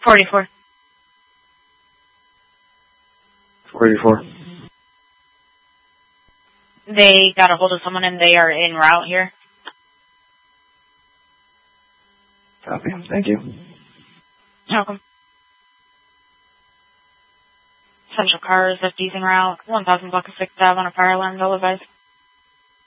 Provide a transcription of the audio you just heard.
484. 484. They got a hold of someone and they are en route here. Copy. Thank you. You're welcome. Central car is FD's en route. 1000 block of 6th Ave on a fire alarm, no advice.